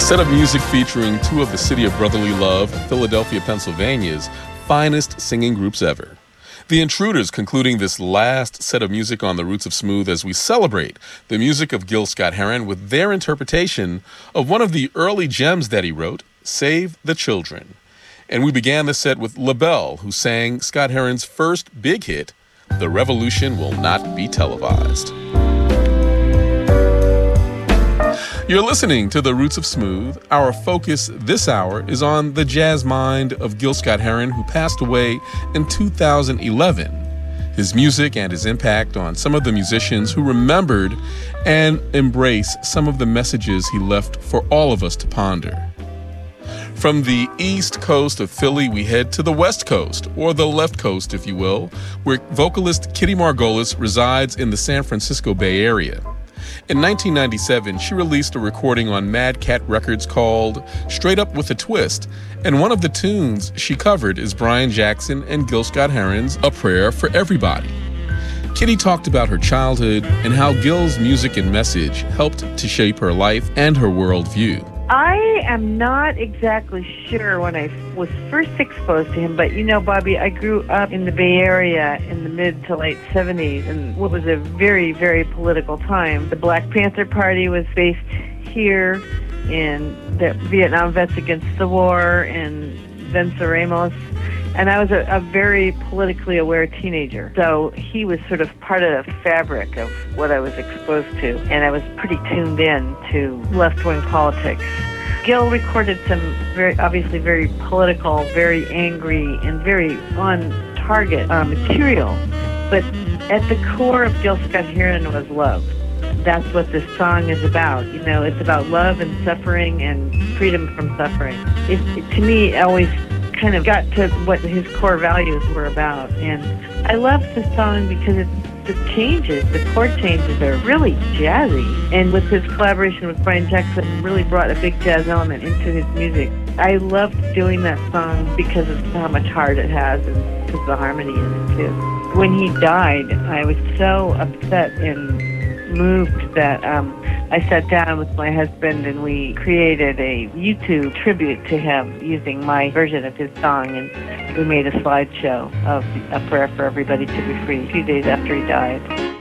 A set of music featuring two of the City of Brotherly Love, Philadelphia, Pennsylvania's finest singing groups ever. The Intruders concluding this last set of music on the Roots of Smooth as we celebrate the music of Gil Scott-Heron with their interpretation of one of the early gems that he wrote, Save the Children. And we began the set with LaBelle, who sang Scott-Heron's first big hit, The Revolution Will Not Be Televised. You're listening to The Roots of Smooth. Our focus this hour is on the jazz mind of Gil Scott-Heron, who passed away in 2011. His music and his impact on some of the musicians who remembered and embraced some of the messages he left for all of us to ponder. From the east coast of Philly, we head to the west coast, or the left coast, if you will, where vocalist Kitty Margolis resides in the San Francisco Bay Area. In 1997, she released a recording on Mad Cat Records called Straight Up With a Twist, and one of the tunes she covered is Brian Jackson and Gil Scott-Heron's A Prayer for Everybody. Kitty talked about her childhood and how Gil's music and message helped to shape her life and her worldview. I am not exactly sure when I was first exposed to him, but you know, Bobby, I grew up in the Bay Area in the mid to late 70s, and what was a very, very political time. The Black Panther Party was based here, in the Vietnam Vets Against the War, and Vencer Ramos. And I was a very politically aware teenager. So he was sort of part of the fabric of what I was exposed to. And I was pretty tuned in to left-wing politics. Gil recorded some obviously very political, very angry, and very on-target material. But at the core of Gil Scott-Heron was love. That's what this song is about. You know, it's about love and suffering and freedom from suffering. To me, it always kind of got to what his core values were about. And I love the song because the chord changes are really jazzy. And with his collaboration with Brian Jackson, really brought a big jazz element into his music. I loved doing that song because of how much heart it has and because of the harmony in it too. When he died, I was so upset and moved that I sat down with my husband and we created a YouTube tribute to him using my version of his song, and we made a slideshow of A Prayer for Everybody to Be Free a few days after he died.